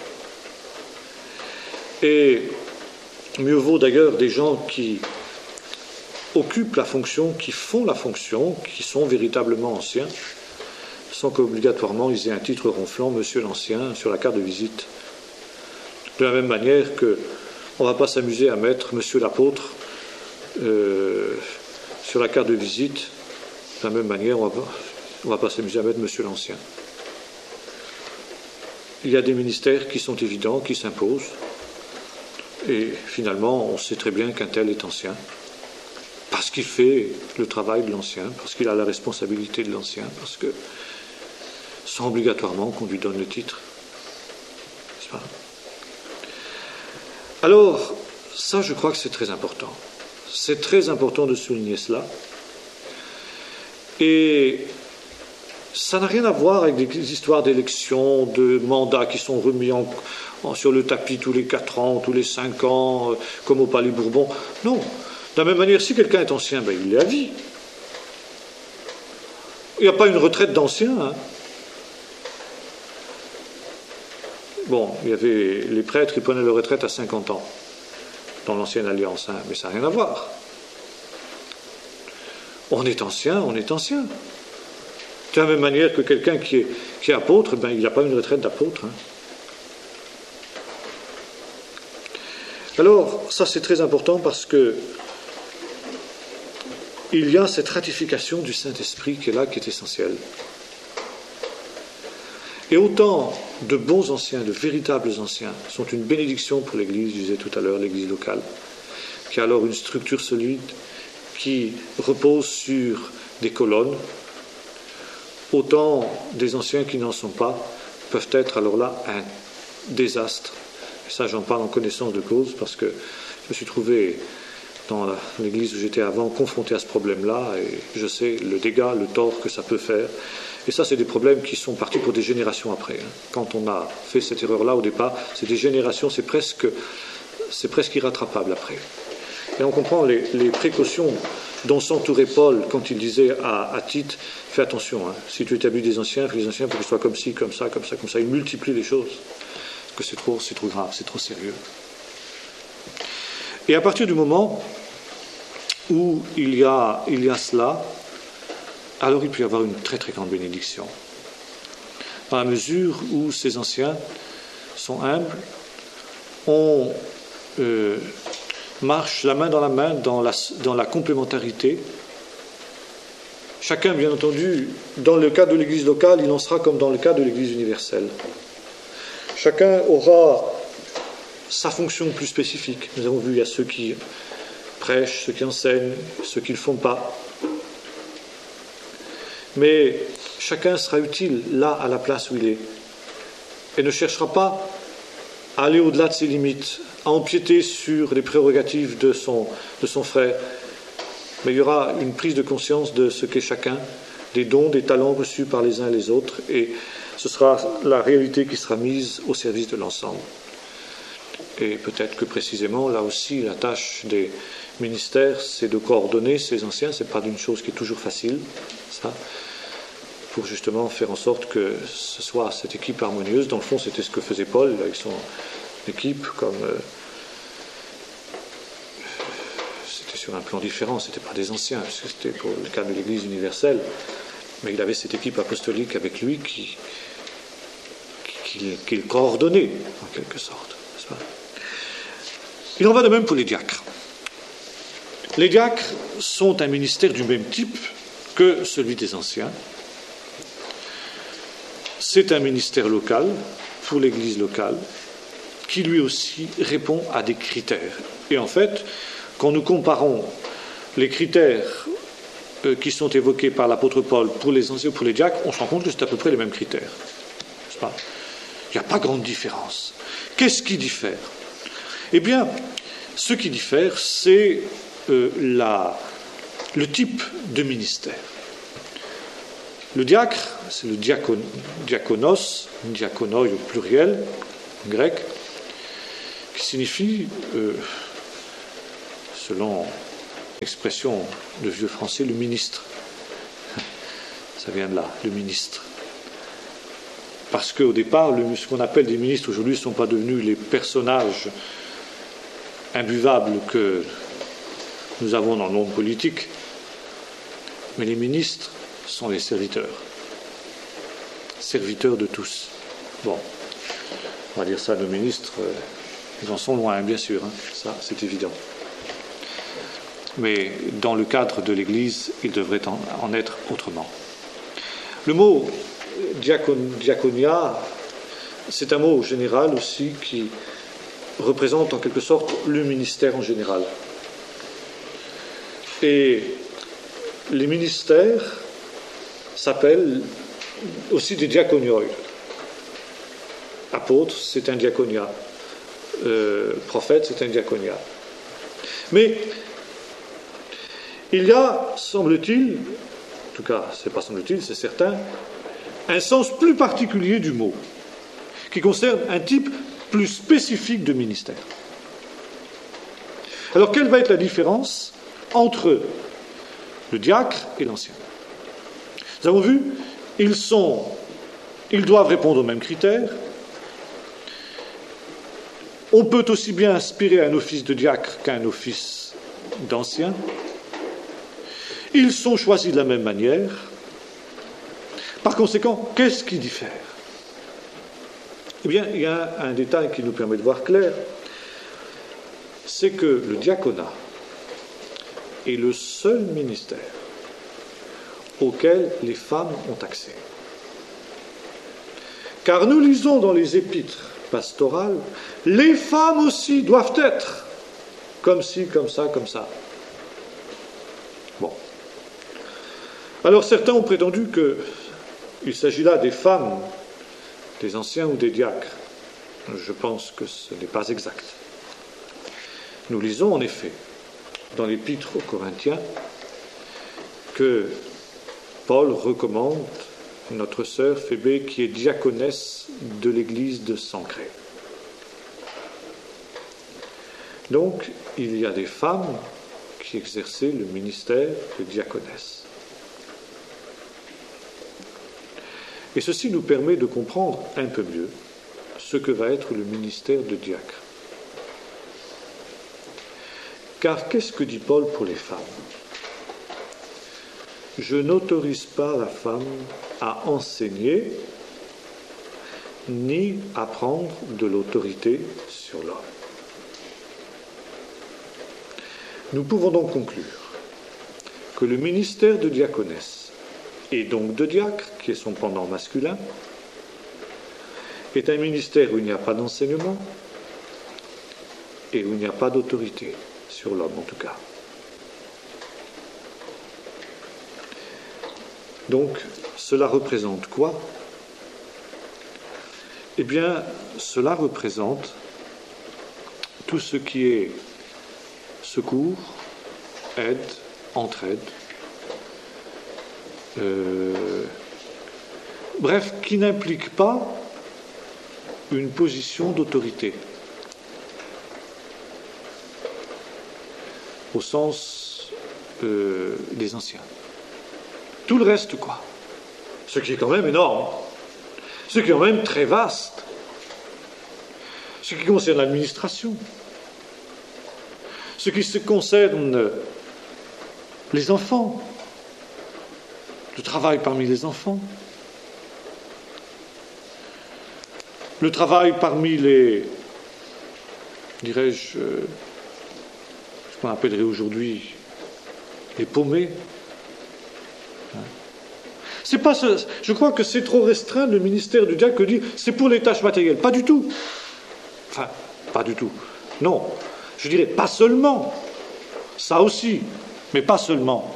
Et mieux vaut d'ailleurs des gens qui occupent la fonction, qui font la fonction, qui sont véritablement anciens, sans qu'obligatoirement ils aient un titre ronflant, Monsieur l'Ancien, sur la carte de visite. De la même manière que on ne va pas s'amuser à mettre Monsieur l'Apôtre euh, sur la carte de visite. De la même manière, on ne va pas s'amuser à mettre Monsieur l'Ancien. Il y a des ministères qui sont évidents, qui s'imposent, et finalement, on sait très bien qu'un tel est ancien, parce qu'il fait le travail de l'ancien, parce qu'il a la responsabilité de l'ancien, parce que, sans obligatoirement qu'on lui donne le titre. N'est-ce pas ? Alors, ça, je crois que c'est très important. C'est très important de souligner cela. Et ça n'a rien à voir avec des histoires d'élections, de mandats qui sont remis en, en, sur le tapis tous les quatre ans, tous les cinq ans, euh, comme au Palais Bourbon. Non. De la même manière, si quelqu'un est ancien, ben, il est à vie. Il n'y a pas une retraite d'ancien. Hein. Bon, il y avait les prêtres qui prenaient leur retraite à cinquante ans, dans l'ancienne alliance, hein, mais ça n'a rien à voir. On est ancien, on est ancien. De la même manière que quelqu'un qui est, qui est apôtre, ben, il n'a pas une retraite d'apôtre. Hein. Alors, ça c'est très important parce que il y a cette ratification du Saint-Esprit qui est là, qui est essentielle. Et autant de bons anciens, de véritables anciens, sont une bénédiction pour l'Église, je disais tout à l'heure, l'Église locale, qui a alors une structure solide, qui repose sur des colonnes, autant des anciens qui n'en sont pas peuvent être alors là un désastre. Et ça, j'en parle en connaissance de cause parce que je me suis trouvé dans la, l'église où j'étais avant confronté à ce problème-là et je sais le dégât, le tort que ça peut faire. Et ça, c'est des problèmes qui sont partis pour des générations après. Hein. Quand on a fait cette erreur-là au départ, c'est des générations, c'est presque, c'est presque irrattrapable après. Et on comprend les, les précautions dont s'entourait Paul quand il disait à, à Tite, fais attention, hein, si tu établis des anciens, fais les anciens, il faut qu'ils soient comme ci, comme ça, comme ça, comme ça. Il multiplie les choses, parce que c'est trop, c'est trop grave, c'est trop sérieux. Et à partir du moment où il y a, il y a cela, alors il peut y avoir une très très grande bénédiction. Dans la mesure où ces anciens sont humbles, on euh, marche la main dans la main dans la, dans la complémentarité. Chacun, bien entendu, dans le cas de l'Église locale, il en sera comme dans le cas de l'Église universelle. Chacun aura sa fonction plus spécifique. Nous avons vu, il y a ceux qui prêchent, ceux qui enseignent, ceux qui ne le font pas. Mais chacun sera utile là, à la place où il est, et ne cherchera pas à aller au-delà de ses limites, à empiéter sur les prérogatives de son, de son frère. Mais il y aura une prise de conscience de ce qu'est chacun, des dons, des talents reçus par les uns et les autres, et ce sera la réalité qui sera mise au service de l'ensemble. Et peut-être que précisément, là aussi, la tâche des ministères, c'est de coordonner ces anciens, ce n'est pas une chose qui est toujours facile, ça, pour justement faire en sorte que ce soit cette équipe harmonieuse. Dans le fond, c'était ce que faisait Paul avec son équipe, comme euh, c'était sur un plan différent, ce n'était pas des anciens, puisque c'était pour le cas de l'Église universelle, mais il avait cette équipe apostolique avec lui qui, qui, qui le coordonnait, en quelque sorte. N'est-ce pas ? Il en va de même pour les diacres. Les diacres sont un ministère du même type que celui des anciens. C'est un ministère local, pour l'Église locale, qui lui aussi répond à des critères. Et en fait, quand nous comparons les critères euh, qui sont évoqués par l'apôtre Paul pour les anciens et pour les diacres, on se rend compte que c'est à peu près les mêmes critères. N'est-ce pas ? Il n'y a pas grande différence. Qu'est-ce qui diffère ? Eh bien, ce qui diffère, c'est euh, la, le type de ministère. Le diacre, c'est le diakon, diakonos, diakonoi au pluriel, en grec, qui signifie, euh, selon l'expression de vieux français, le ministre. Ça vient de là, le ministre. Parce qu'au départ, le, ce qu'on appelle des ministres aujourd'hui ne sont pas devenus les personnages imbuvables que nous avons dans le monde politique, mais les ministres sont les serviteurs. Serviteurs de tous. Bon, on va dire ça, nos ministres, euh, ils en sont loin, bien sûr, hein, ça c'est évident. Mais dans le cadre de l'Église, il devrait en, en être autrement. Le mot diacon, diaconia, c'est un mot général aussi qui représente en quelque sorte le ministère en général. Et les ministères s'appellent aussi des diaconioi. Apôtre, c'est un diaconia. Euh, prophète, c'est un diaconia. Mais il y a, semble-t-il, en tout cas, c'est pas semble-t-il, c'est certain, un sens plus particulier du mot, qui concerne un type plus spécifique de ministère. Alors, quelle va être la différence entre le diacre et l'ancien? Nous avons vu, ils sont, ils doivent répondre aux mêmes critères. On peut aussi bien aspirer à un office de diacre qu'à un office d'ancien. Ils sont choisis de la même manière. Par conséquent, qu'est-ce qui diffère? Eh bien, il y a un détail qui nous permet de voir clair, c'est que le diaconat est le seul ministère auquel les femmes ont accès. Car nous lisons dans les épîtres pastorales, les femmes aussi doivent être comme ci, comme ça, comme ça. Bon. Alors certains ont prétendu qu'il s'agit là des femmes, des anciens ou des diacres. Je pense que ce n'est pas exact. Nous lisons en effet dans l'épître aux Corinthiens que Paul recommande notre sœur Phébé qui est diaconesse de l'église de Sancrée. Donc, il y a des femmes qui exerçaient le ministère de diaconesse. Et ceci nous permet de comprendre un peu mieux ce que va être le ministère de diacre. Car qu'est-ce que dit Paul pour les femmes? Je n'autorise pas la femme à enseigner ni à prendre de l'autorité sur l'homme. Nous pouvons donc conclure que le ministère de diaconesse, et donc de diacre, qui est son pendant masculin, est un ministère où il n'y a pas d'enseignement et où il n'y a pas d'autorité sur l'homme en tout cas. Donc, cela représente quoi? Eh bien, cela représente tout ce qui est secours, aide, entraide, euh, bref, qui n'implique pas une position d'autorité, au sens euh, des anciens. Tout le reste, quoi. Ce qui est quand même énorme. Ce qui est quand même très vaste. Ce qui concerne l'administration. Ce qui se concerne les enfants. Le travail parmi les enfants. Le travail parmi les, dirais-je, euh, ce qu'on appellerait aujourd'hui les paumés. C'est pas ce, je crois que c'est trop restreint le ministère du diacre que dire c'est pour les tâches matérielles. Pas du tout. Enfin, pas du tout. Non. Je dirais pas seulement. Ça aussi. Mais pas seulement.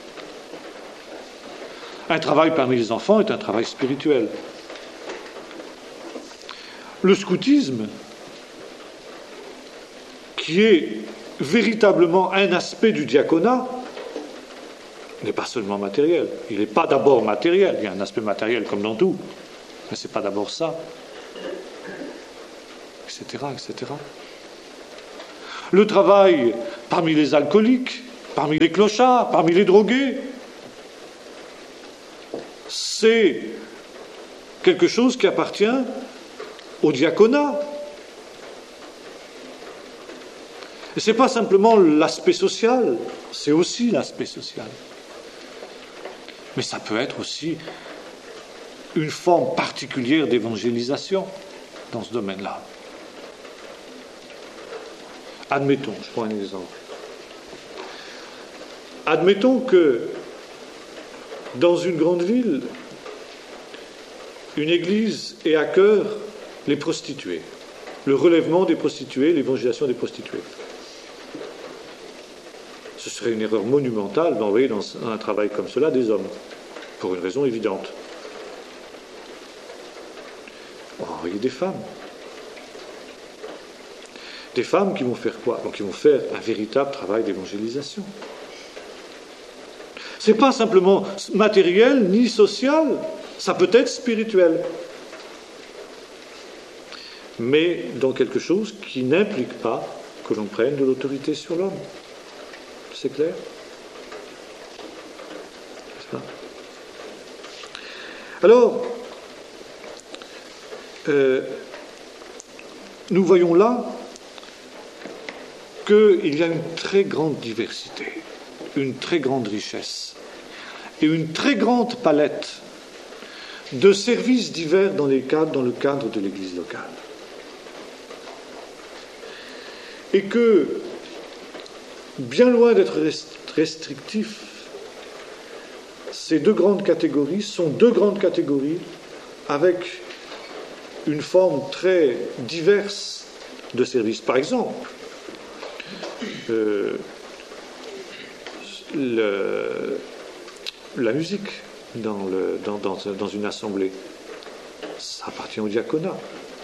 Un travail parmi les enfants est un travail spirituel. Le scoutisme, qui est véritablement un aspect du diaconat, n'est pas seulement matériel. Il n'est pas d'abord matériel. Il y a un aspect matériel comme dans tout. Mais ce n'est pas d'abord ça. Etc, et cetera. Le travail parmi les alcooliques, parmi les clochards, parmi les drogués, c'est quelque chose qui appartient au diaconat. Et ce n'est pas simplement l'aspect social, c'est aussi l'aspect social. Mais ça peut être aussi une forme particulière d'évangélisation dans ce domaine-là. Admettons, je prends un exemple. Admettons que dans une grande ville, une église ait à cœur les prostituées, le relèvement des prostituées, l'évangélisation des prostituées. Ce serait une erreur monumentale d'envoyer dans un travail comme cela des hommes, pour une raison évidente. On va envoyer des femmes. Des femmes qui vont faire quoi? Donc, qui vont faire un véritable travail d'évangélisation. Ce n'est pas simplement matériel ni social, ça peut être spirituel. Mais dans quelque chose qui n'implique pas que l'on prenne de l'autorité sur l'homme. C'est clair? N'est-ce pas? Alors, euh, nous voyons là qu'il y a une très grande diversité, une très grande richesse et une très grande palette de services divers dans, les cadres, dans le cadre de l'Église locale. Et que, bien loin d'être restrictifs, ces deux grandes catégories sont deux grandes catégories avec une forme très diverse de services. Par exemple, euh, le, la musique dans, le, dans, dans, dans une assemblée, ça appartient au diaconat.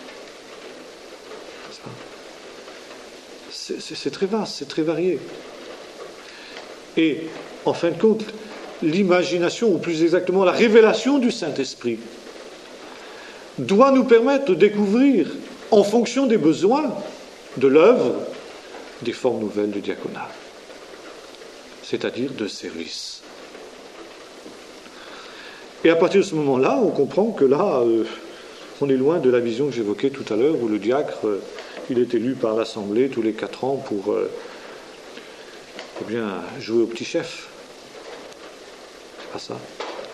C'est, c'est, c'est très vaste, c'est très varié. Et, en fin de compte, l'imagination, ou plus exactement la révélation du Saint-Esprit, doit nous permettre de découvrir, en fonction des besoins de l'œuvre, des formes nouvelles de diaconat, c'est-à-dire de service. Et à partir de ce moment-là, on comprend que là, euh, on est loin de la vision que j'évoquais tout à l'heure, où le diacre, euh, il est élu par l'Assemblée tous les quatre ans pour euh, eh bien, jouer au petit chef. C'est pas ça.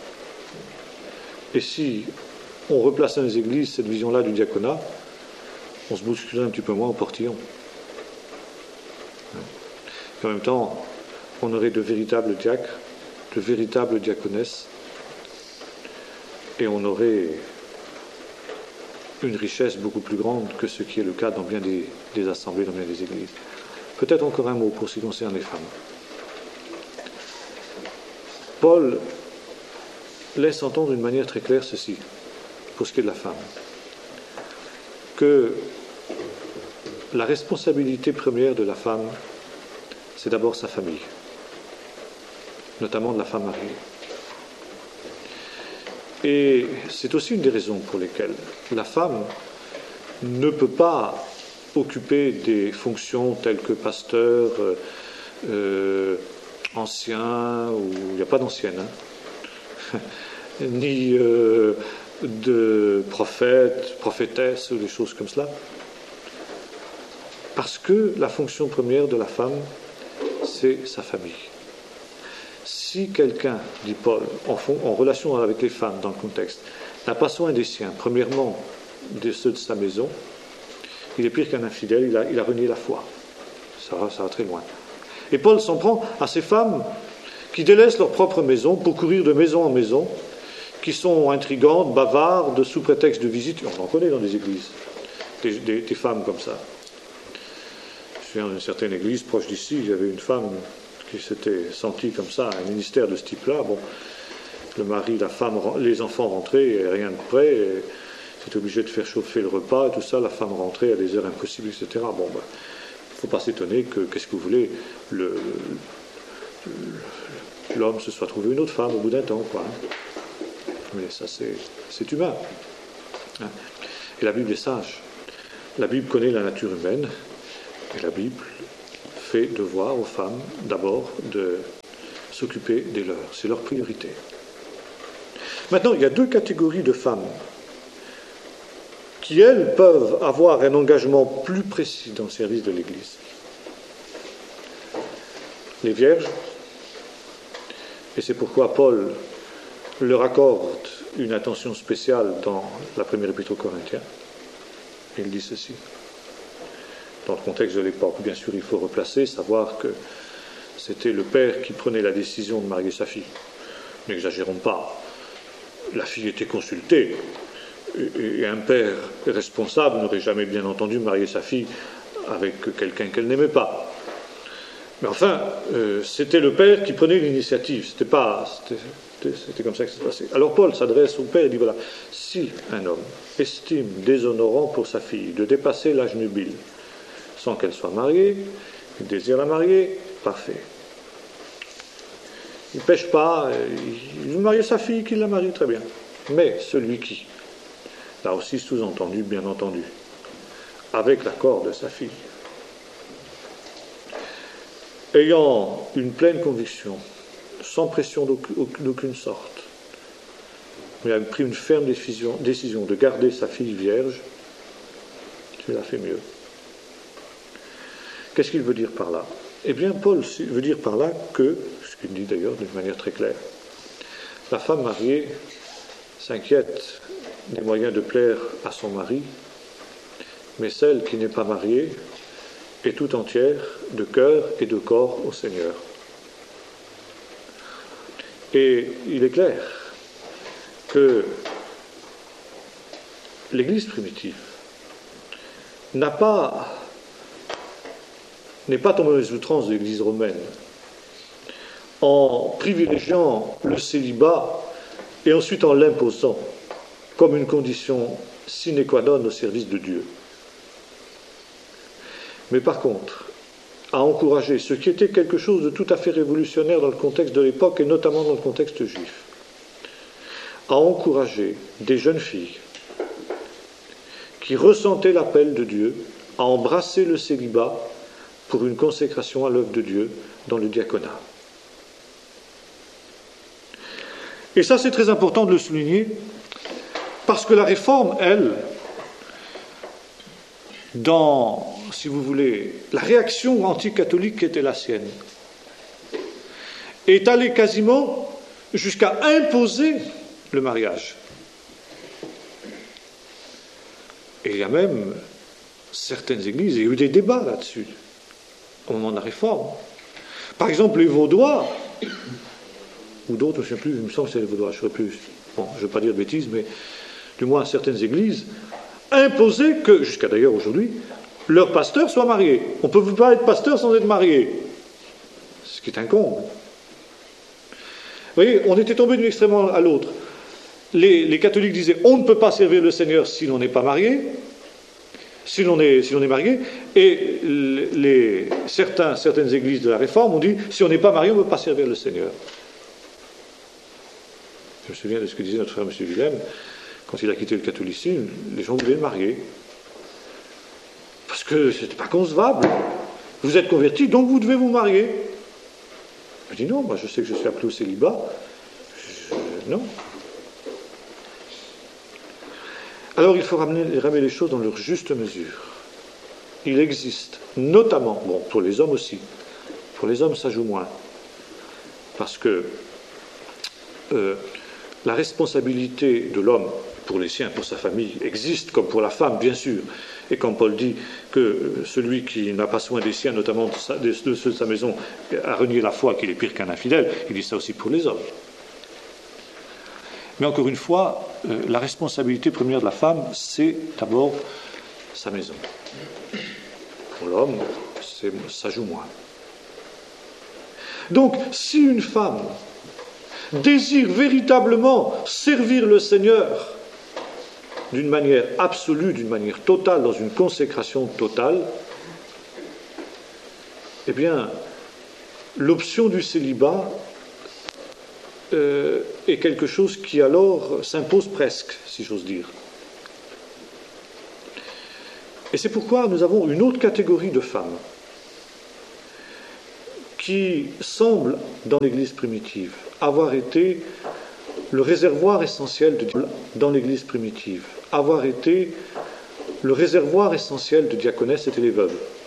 Et si on replaçait dans les églises cette vision-là du diaconat, on se bousculerait un petit peu moins au portillon. Et en même temps, on aurait de véritables diacres, de véritables diaconesses, et on aurait une richesse beaucoup plus grande que ce qui est le cas dans bien des, des assemblées, dans bien des églises. Peut-être encore un mot pour ce qui concerne les femmes. Paul laisse entendre d'une manière très claire ceci, pour ce qui est de la femme, que la responsabilité première de la femme, c'est d'abord sa famille, notamment de la femme mariée. Et c'est aussi une des raisons pour lesquelles la femme ne peut pas occuper des fonctions telles que pasteur, euh, euh, ancien, ou il n'y a pas d'ancienne, hein, ni euh, de prophète, prophétesse, ou des choses comme cela. Parce que la fonction première de la femme, c'est sa famille. Si quelqu'un, dit Paul, en, fond, en relation avec les femmes dans le contexte, n'a pas soin des siens, premièrement de ceux de sa maison, il est pire qu'un infidèle, il a, il a renié la foi. Ça va, ça va très loin. Et Paul s'en prend à ces femmes qui délaissent leur propre maison pour courir de maison en maison, qui sont intrigantes, bavardes, sous prétexte de visite. On en connaît dans des églises, des, des, des femmes comme ça. Je suis dans une certaine église proche d'ici, il y avait une femme qui s'était sentie comme ça, un ministère de ce type-là. Bon, le mari, la femme, les enfants rentraient, et rien de près, et c'était obligé de faire chauffer le repas, et tout ça, la femme rentrait à des heures impossibles, et cetera. Bon, ben, il ne faut pas s'étonner que, qu'est-ce que vous voulez, le, le, l'homme se soit trouvé une autre femme au bout d'un temps, quoi. Mais ça, c'est, c'est humain. Hein. Et la Bible est sage. La Bible connaît la nature humaine, et la Bible fait devoir aux femmes, d'abord, de s'occuper des leurs. C'est leur priorité. Maintenant, il y a deux catégories de femmes qui, elles, peuvent avoir un engagement plus précis dans le service de l'Église. Les vierges, et c'est pourquoi Paul leur accorde une attention spéciale dans la première épître aux Corinthiens. Il dit ceci. Dans le contexte de l'époque, bien sûr, il faut replacer, savoir que c'était le père qui prenait la décision de marier sa fille. N'exagérons pas. La fille était consultée, et un père responsable n'aurait jamais bien entendu marier sa fille avec quelqu'un qu'elle n'aimait pas. Mais enfin, euh, c'était le père qui prenait l'initiative. C'était pas, c'était, c'était, c'était comme ça que ça se passait. Alors Paul s'adresse au père et dit voilà, si un homme estime déshonorant pour sa fille de dépasser l'âge nubile sans qu'elle soit mariée, il désire la marier, parfait. Il ne pêche pas, il veut marier sa fille, qu'il la marie, très bien. Mais celui qui, là aussi sous-entendu, bien entendu, avec l'accord de sa fille, ayant une pleine conviction, sans pression d'aucune sorte, mais a pris une ferme décision, décision de garder sa fille vierge, tu l'as fait mieux. Qu'est-ce qu'il veut dire par là? Eh bien, Paul veut dire par là que, ce qu'il dit d'ailleurs d'une manière très claire, la femme mariée s'inquiète des moyens de plaire à son mari, mais celle qui n'est pas mariée est tout entière de cœur et de corps au Seigneur. Et il est clair que l'Église primitive n'a pas, n'est pas tombée aux outrances de l'Église romaine en privilégiant le célibat et ensuite en l'imposant comme une condition sine qua non au service de Dieu. Mais par contre, à encourager ce qui était quelque chose de tout à fait révolutionnaire dans le contexte de l'époque et notamment dans le contexte juif, à encourager des jeunes filles qui ressentaient l'appel de Dieu à embrasser le célibat pour une consécration à l'œuvre de Dieu dans le diaconat. Et ça, c'est très important de le souligner, parce que la réforme, elle, dans, si vous voulez, la réaction anticatholique qui était la sienne, est allée quasiment jusqu'à imposer le mariage. Et il y a même certaines églises, il y a eu des débats là-dessus, au moment de la réforme. Par exemple, les Vaudois, ou d'autres, je ne sais plus, il me semble que c'est les Vaudois, je ne sais plus, bon, je ne veux pas dire de bêtises, mais du moins certaines églises, imposaient que, jusqu'à d'ailleurs aujourd'hui, leur pasteur soit marié. On ne peut pas être pasteur sans être marié. Ce qui est incombe. Vous voyez, on était tombé d'un extrême à l'autre. Les, les catholiques disaient on ne peut pas servir le Seigneur si l'on n'est pas marié, si l'on est, si l'on est marié, et les, certains, certaines églises de la Réforme ont dit si on n'est pas marié, on ne peut pas servir le Seigneur. Je me souviens de ce que disait notre frère M. Willem, quand il a quitté le catholicisme, les gens voulaient le marier. Parce que ce n'était pas concevable. Vous êtes converti, donc vous devez vous marier. Je dis non, moi je sais que je suis appelé au célibat. Je, non. Alors il faut ramener, ramener les choses dans leur juste mesure. Il existe, notamment, bon, pour les hommes aussi, pour les hommes ça joue moins, parce que euh, la responsabilité de l'homme pour les siens, pour sa famille, existe comme pour la femme, bien sûr. Et quand Paul dit que celui qui n'a pas soin des siens, notamment de, sa, de ceux de sa maison, a renié la foi, qu'il est pire qu'un infidèle, il dit ça aussi pour les hommes. Mais encore une fois, euh, la responsabilité première de la femme, c'est d'abord sa maison. Pour l'homme, c'est, ça joue moins. Donc, si une femme désire véritablement servir le Seigneur d'une manière absolue, d'une manière totale, dans une consécration totale, eh bien, l'option du célibat euh, est quelque chose qui alors s'impose presque, si j'ose dire. Et c'est pourquoi nous avons une autre catégorie de femmes qui semble, dans l'Église primitive, avoir été le réservoir essentiel de dans l'Église primitive, avoir été le réservoir essentiel de diaconesse, c'était les veuves.